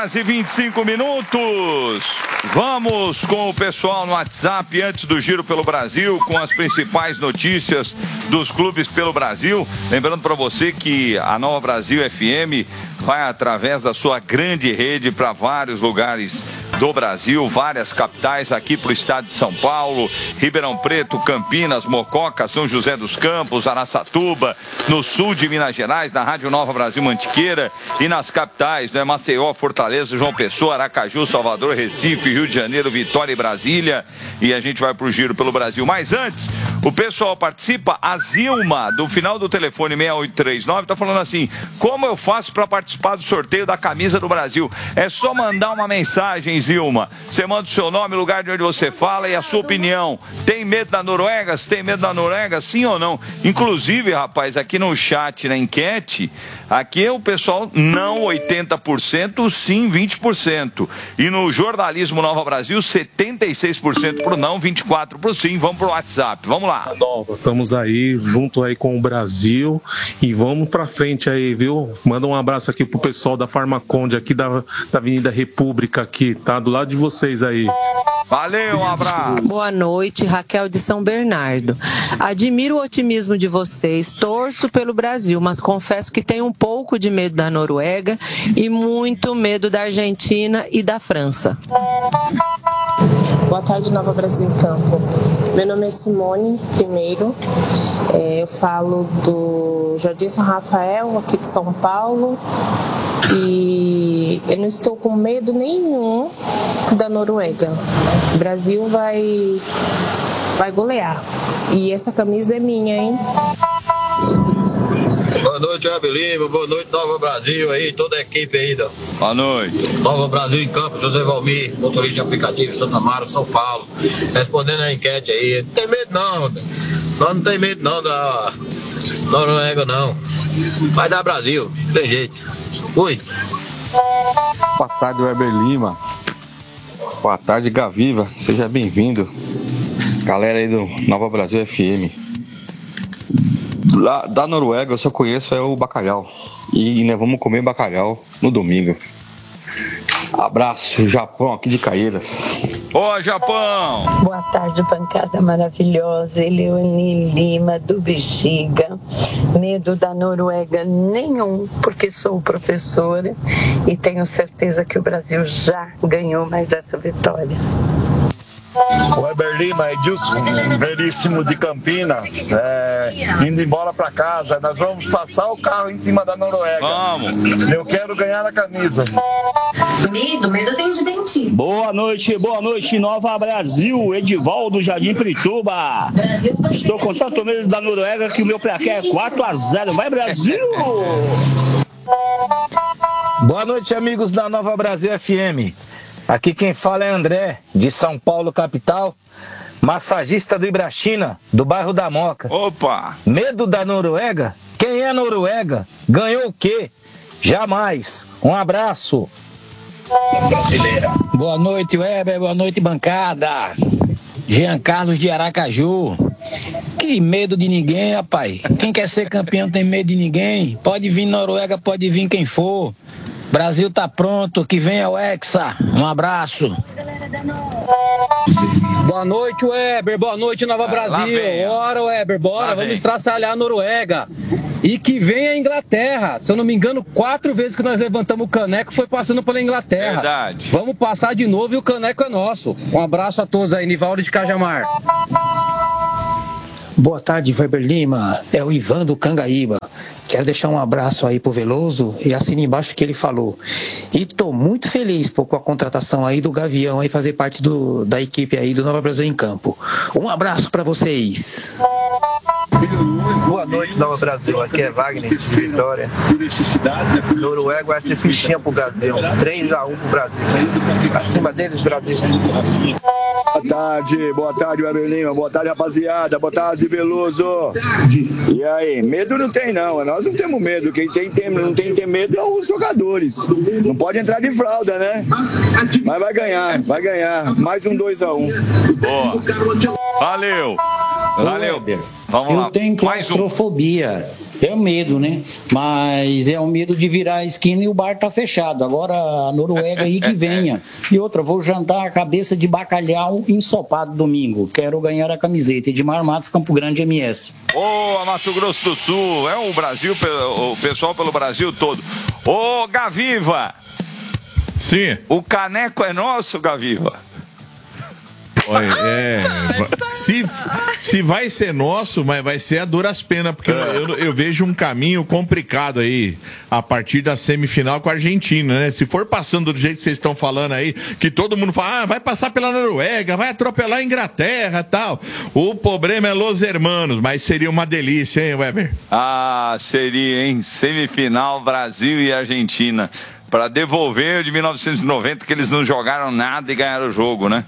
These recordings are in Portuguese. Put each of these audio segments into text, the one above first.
horas e 25 minutos. Vamos com o pessoal no WhatsApp antes do Giro pelo Brasil, com as principais notícias dos clubes pelo Brasil. Lembrando para você que a Nova Brasil FM vai através da sua grande rede para vários lugares do Brasil, várias capitais, aqui para o estado de São Paulo, Ribeirão Preto, Campinas, Mococa, São José dos Campos, Araçatuba, no sul de Minas Gerais, na Rádio Nova Brasil Mantiqueira, e nas capitais, né, Maceió, Fortaleza, João Pessoa, Aracaju, Salvador, Recife, Rio de Janeiro, Vitória e Brasília, e a gente vai para o Giro pelo Brasil. Mas antes, o pessoal participa, a Zilma, do final do telefone 6839, está falando assim: como eu faço para participar do sorteio da camisa do Brasil? É só mandar uma mensagem, Zilma. Você manda o seu nome, o lugar de onde você fala e a sua opinião. Tem medo da Noruega? Se tem medo da Noruega, sim ou não? Inclusive, rapaz, aqui no chat, na enquete, aqui o pessoal não 80%, sim 20%. E no jornalismo Nova Brasil, 76% pro não, 24% pro sim. Vamos pro WhatsApp, vamos lá. Nova, estamos aí, junto aí com o Brasil e vamos pra frente aí, viu? Manda um abraço aqui pro pessoal da Farmaconde, aqui da Avenida República, aqui, tá? Do lado de vocês aí. Valeu, um abraço. Boa noite, Raquel de São Bernardo. Admiro o otimismo de vocês, torço pelo Brasil, mas confesso que tenho um pouco de medo da Noruega e muito medo da Argentina e da França. Boa tarde, Nova Brasil em Campo. Meu nome é Simone, primeiro. Eu falo do Jardim São Rafael, aqui de São Paulo. E eu não estou com medo nenhum da Noruega. O Brasil vai golear. E essa camisa é minha, hein? Boa noite, Web Lima. Boa noite, Nova Brasil aí, toda a equipe aí. Boa noite. Nova Brasil em Campo, José Valmir, motorista de aplicativo, Santa Mara, São Paulo. Respondendo a enquete aí. Não tem medo não, nós não tem medo não da Noruega não. Vai dar Brasil, não tem jeito. Oi. Boa tarde, Weber Lima. Boa tarde, Gaviva. Seja bem-vindo. Galera aí do Nova Brasil FM. Lá da Noruega eu só conheço o bacalhau. E nós vamos comer bacalhau no domingo. Abraço, Japão, aqui de Caeiras. Ô, Japão! Boa tarde, bancada maravilhosa. Eleone Lima, do Bexiga. Medo da Noruega nenhum, porque sou professora e tenho certeza que o Brasil já ganhou mais essa vitória. Weber Lima, Edilson, Veríssimo de Campinas, indo embora pra casa, nós vamos passar o carro em cima da Noruega. Vamos! Eu quero ganhar a camisa. Medo tem de dentista. Boa noite, Nova Brasil, Edivaldo Jardim Pirituba. Estou com tanto medo da Noruega que o meu placar é 4-0. Vai, Brasil! Boa noite, amigos da Nova Brasil FM. Aqui quem fala é André, de São Paulo, capital, massagista do Ibrachina, do bairro da Moca. Opa! Medo da Noruega? Quem é Noruega? Ganhou o quê? Jamais. Um abraço. Boa noite, Weber. Boa noite, bancada. Jean Carlos de Aracaju. Que medo de ninguém, rapaz. Quem quer ser campeão tem medo de ninguém. Pode vir Noruega, pode vir quem for. Brasil tá pronto, que venha o Hexa. Um abraço. Boa noite, Weber. Boa noite, Nova Brasil. Bora, Weber, bora. Vamos estraçalhar a Noruega. E que venha a Inglaterra. Se eu não me engano, 4 vezes que nós levantamos o caneco foi passando pela Inglaterra. Verdade. Vamos passar de novo e o caneco é nosso. Um abraço a todos aí, Nivaldo de Cajamar. Boa tarde, Weber Lima. É o Ivan do Cangaíba. Quero deixar um abraço aí pro Veloso e assina embaixo o que ele falou. E tô muito feliz com a contratação aí do Gavião aí fazer parte da equipe aí do Nova Brasil em Campo. Um abraço para vocês. Boa noite, Nova Brasil. Aqui é Wagner de Vitória. Noruega vai ser fichinha pro Brasil. 3-1 pro Brasil. Acima deles, Brasil. Boa tarde, Weber Lima. Boa tarde, rapaziada. Boa tarde, Veloso. E aí, medo não tem não. Nós não temos medo. Quem não tem que ter medo é os jogadores. Não pode entrar de fralda, né? Mas vai ganhar. Mais um 2-1. Boa. Valeu. Vamos lá. Eu tenho claustrofobia. É o medo, né? Mas é o medo de virar a esquina e o bar tá fechado. Agora a Noruega aí que venha. E outra, vou jantar a cabeça de bacalhau ensopado domingo. Quero ganhar a camiseta. Edmar Matos, Campo Grande, MS. Ô, Mato Grosso do Sul, é o Brasil, o pessoal pelo Brasil todo. Ô, Gaviva! Sim. O caneco é nosso, Gaviva? Olha, se vai ser nosso, mas vai ser a duras penas, porque eu vejo um caminho complicado aí a partir da semifinal com a Argentina, né? Se for passando do jeito que vocês estão falando aí, que todo mundo fala, vai passar pela Noruega, vai atropelar a Inglaterra e tal. O problema é Los Hermanos, mas seria uma delícia, hein, Weber? Ah, seria, hein? Semifinal, Brasil e Argentina. Para devolver de 1990, que eles não jogaram nada e ganharam o jogo, né?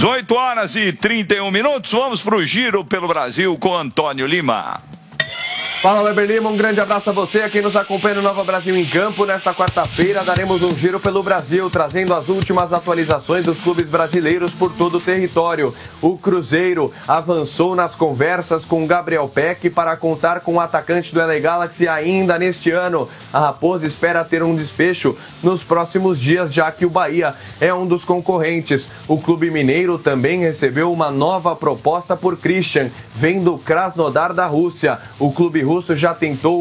18h31, vamos pro Giro pelo Brasil com Antônio Lima. Fala, Weber Lima, um grande abraço a você, a quem nos acompanha no Nova Brasil em Campo. Nesta quarta-feira daremos um giro pelo Brasil, trazendo as últimas atualizações dos clubes brasileiros por todo o território. O Cruzeiro avançou nas conversas com Gabriel Peck para contar com o atacante do LA Galaxy ainda neste ano. A Raposa espera ter um desfecho nos próximos dias, já que o Bahia é um dos concorrentes. O clube mineiro também recebeu uma nova proposta por Christian, vem do Krasnodar da Rússia. O clube russo já tentou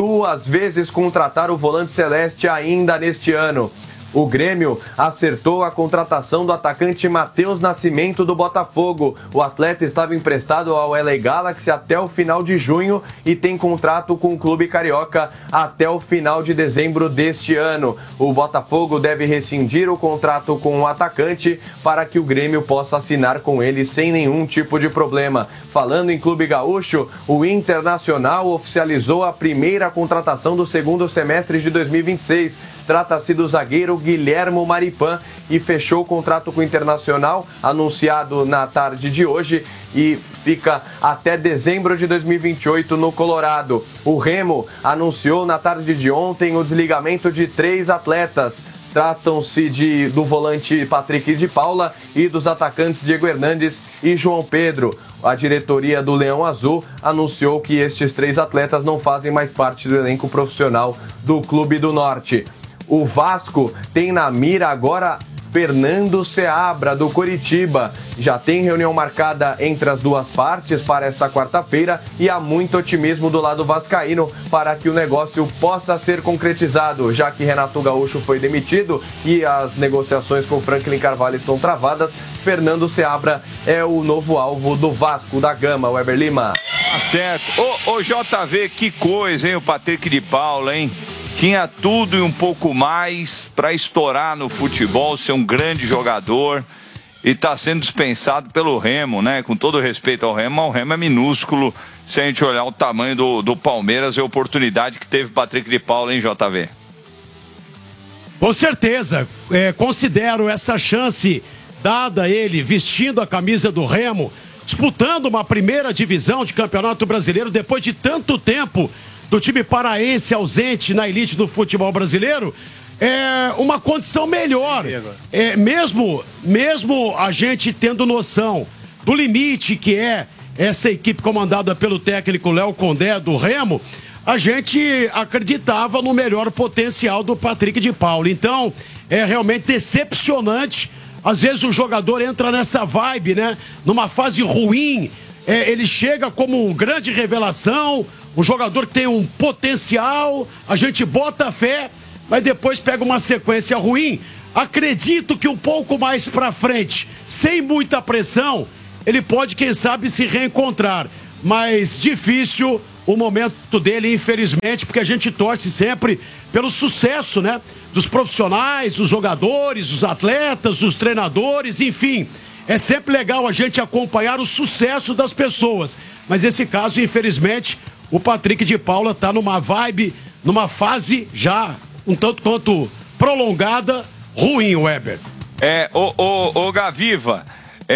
2 vezes contratar o volante celeste ainda neste ano. O Grêmio acertou a contratação do atacante Matheus Nascimento do Botafogo. O atleta estava emprestado ao LA Galaxy até o final de junho e tem contrato com o clube carioca até o final de dezembro deste ano. O Botafogo deve rescindir o contrato com o atacante para que o Grêmio possa assinar com ele sem nenhum tipo de problema. Falando em clube gaúcho, o Internacional oficializou a primeira contratação do segundo semestre de 2026. Trata-se do zagueiro Guilhermo Maripan e fechou o contrato com o Internacional, anunciado na tarde de hoje, e fica até dezembro de 2028 no Colorado. O Remo anunciou na tarde de ontem o desligamento de 3 atletas. Tratam-se do volante Patrick de Paula e dos atacantes Diego Hernandes e João Pedro. A diretoria do Leão Azul anunciou que estes 3 atletas não fazem mais parte do elenco profissional do Clube do Norte. O Vasco tem na mira agora Fernando Seabra, do Coritiba. Já tem reunião marcada entre as duas partes para esta quarta-feira e há muito otimismo do lado vascaíno para que o negócio possa ser concretizado, já que Renato Gaúcho foi demitido e as negociações com Franklin Carvalho estão travadas. Fernando Seabra é o novo alvo do Vasco da Gama, Weber Lima. Tá certo. Ô JV, que coisa, hein, o Patrick de Paula, hein? Tinha tudo e um pouco mais para estourar no futebol, ser um grande jogador e está sendo dispensado pelo Remo, né? Com todo respeito ao Remo, o Remo é minúsculo se a gente olhar o tamanho do Palmeiras e a oportunidade que teve o Patrick de Paula, hein, JV? Com certeza, considero essa chance dada a ele vestindo a camisa do Remo, disputando uma primeira divisão de Campeonato Brasileiro depois de tanto tempo do time paraense ausente na elite do futebol brasileiro, é uma condição melhor. Mesmo a gente tendo noção do limite que é essa equipe comandada pelo técnico Léo Condé do Remo, a gente acreditava no melhor potencial do Patrick de Paula. Então, é realmente decepcionante. Às vezes o jogador entra nessa vibe, né? Numa fase ruim, ele chega como uma grande revelação, um jogador que tem um potencial, a gente bota fé, mas depois pega uma sequência ruim. Acredito que um pouco mais pra frente, sem muita pressão, ele pode, quem sabe, se reencontrar. Mas difícil o momento dele, infelizmente, porque a gente torce sempre pelo sucesso, né? Dos profissionais, dos jogadores, dos atletas, dos treinadores, enfim. É sempre legal a gente acompanhar o sucesso das pessoas. Mas esse caso, infelizmente, o Patrick de Paula está numa vibe, numa fase já um tanto quanto prolongada, ruim, Weber. Ô Gaviva,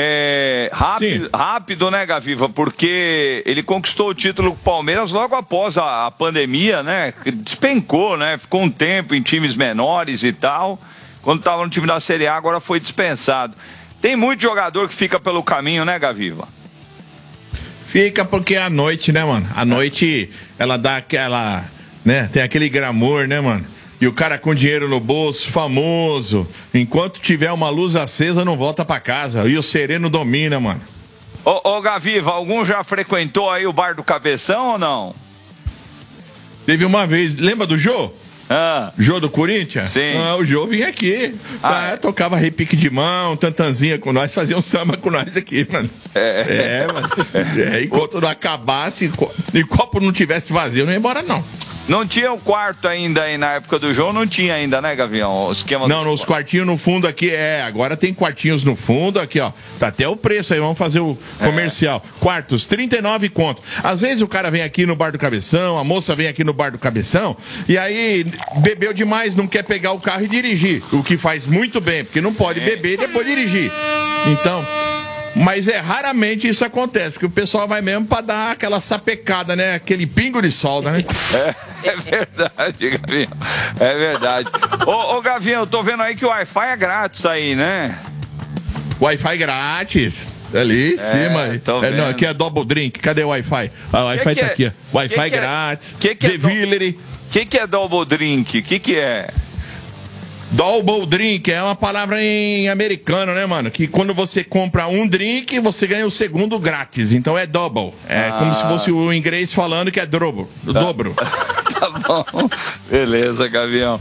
rápido, né, Gaviva? Porque ele conquistou o título com o Palmeiras logo após a pandemia, né? Despencou, né? Ficou um tempo em times menores e tal. Quando estava no time da Série A, agora foi dispensado. Tem muito jogador que fica pelo caminho, né, Gaviva? Fica porque é a noite, né, mano? A noite, ela dá aquela, né? Tem aquele glamour, né, mano? E o cara com dinheiro no bolso, famoso. Enquanto tiver uma luz acesa, não volta pra casa. E o sereno domina, mano. Ô, Gaviva, algum já frequentou aí o bar do Cabeção ou não? Teve uma vez, lembra do Jô? Jô do Corinthians? Sim. O Jô vinha aqui. Tocava repique de mão, tantanzinha com nós, fazia um samba com nós aqui, mano. Mano. Enquanto não acabasse, e copo não tivesse vazio, não ia embora, não. Não tinha o quarto ainda aí na época do jogo, não tinha ainda, né, Gavião? O esquema não, nos quartinhos no fundo aqui, agora tem quartinhos no fundo aqui, ó. Tá até o preço aí, vamos fazer o comercial. Quartos, 39 conto. Às vezes o cara vem aqui no bar do Cabeção, a moça vem aqui no bar do Cabeção, e aí bebeu demais, não quer pegar o carro e dirigir. O que faz muito bem, porque não pode beber e depois dirigir. Então... Mas raramente isso acontece, porque o pessoal vai mesmo pra dar aquela sapecada, né? Aquele pingo de solda, né? É verdade, Gavião. É verdade. Ô, Gavião, eu tô vendo aí que o Wi-Fi é grátis aí, né? Wi-Fi grátis. Ali em cima. Não, aqui é Double Drink. Cadê o Wi-Fi? O Wi-Fi tá aqui, ó. Wi-Fi grátis. Delivery. O que é Double Drink? O que é? Double drink é uma palavra em americano, né, mano? Que quando você compra um drink, você ganha o segundo grátis. Então é double. É como se fosse o inglês falando que é dobro. Dobro. Tá bom. Beleza, Gavião.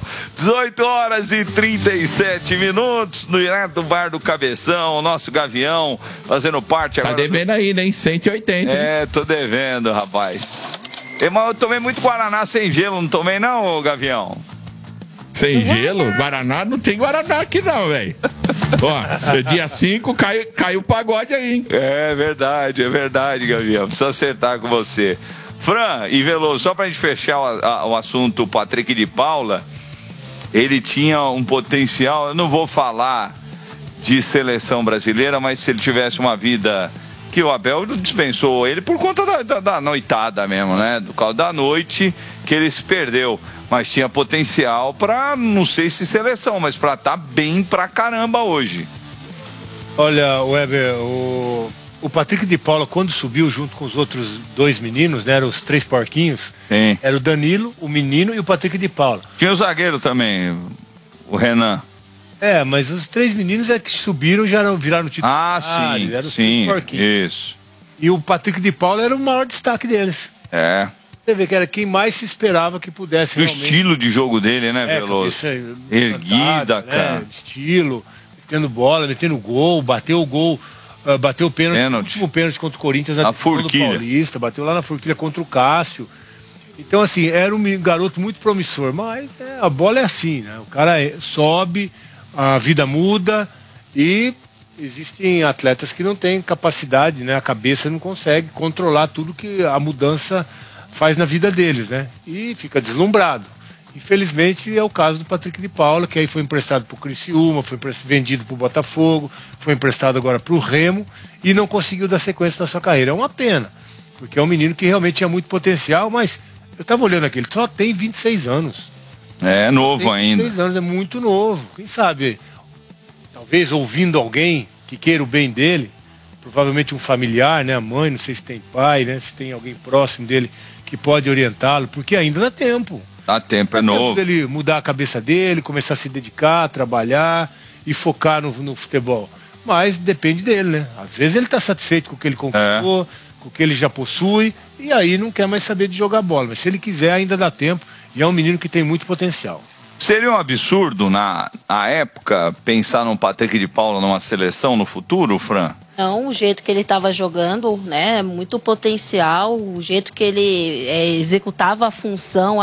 18h37 no direto bar do Cabeção. O nosso Gavião fazendo parte agora. Tá devendo aí, né? 180. Tô devendo, rapaz. Mas eu tomei muito Guaraná sem gelo, não tomei não, Gavião? Sem gelo? Guaraná? Não tem Guaraná aqui não, velho. Ó, dia 5 caiu o pagode aí, hein? É verdade, Gavião. Preciso acertar com você. Fran e Veloso, só pra gente fechar o assunto, o Patrick de Paula, ele tinha um potencial, eu não vou falar de seleção brasileira, mas se ele tivesse uma vida... que o Abel dispensou ele por conta da noitada mesmo, né? Do causa da noite que ele se perdeu. Mas tinha potencial pra, não sei se seleção, mas pra estar bem pra caramba hoje. Olha, Weber, o Patrick de Paula, quando subiu junto com os outros dois meninos, né? Eram os três porquinhos. Sim. Era o Danilo, o menino e o Patrick de Paula. Tinha o zagueiro também, o Renan. Mas os três meninos que subiram já viraram titular. Sim, eram os sim, três porquinhos. Isso. E o Patrick de Paula era o maior destaque deles. Você vê que era quem mais se esperava que pudesse realmente... O estilo de jogo dele, né, Veloso? Erguida, cara. Né? Estilo, metendo bola, metendo gol, bateu o gol, bateu o pênalti, o último pênalti contra o Corinthians na Forquilha. Paulista, bateu lá na Forquilha contra o Cássio. Então, assim, era um garoto muito promissor, mas a bola é assim, né? O cara sobe, a vida muda e existem atletas que não têm capacidade, né? A cabeça não consegue controlar tudo que a mudança faz na vida deles, né? E fica deslumbrado. Infelizmente é o caso do Patrick de Paula, que aí foi emprestado para o Criciúma, foi vendido para o Botafogo, foi emprestado agora para o Remo e não conseguiu dar sequência na sua carreira. É uma pena, porque é um menino que realmente tinha muito potencial, mas eu estava olhando aqui, ele só tem 26 anos. É novo ainda. 26 anos, é muito novo. Quem sabe, talvez ouvindo alguém que queira o bem dele, provavelmente um familiar, né? A mãe, não sei se tem pai, né? Se tem alguém próximo dele que pode orientá-lo, porque ainda dá tempo. Dá tempo, é novo. Dá tempo dele mudar a cabeça dele, começar a se dedicar, trabalhar e focar no futebol. Mas depende dele, né? Às vezes ele está satisfeito com o que ele conquistou, com o que ele já possui, e aí não quer mais saber de jogar bola. Mas se ele quiser, ainda dá tempo, e é um menino que tem muito potencial. Seria um absurdo, na época, pensar num Patrick de Paula numa seleção no futuro, Fran? Não, o jeito que ele estava jogando, né, muito potencial, o jeito que ele executava a função,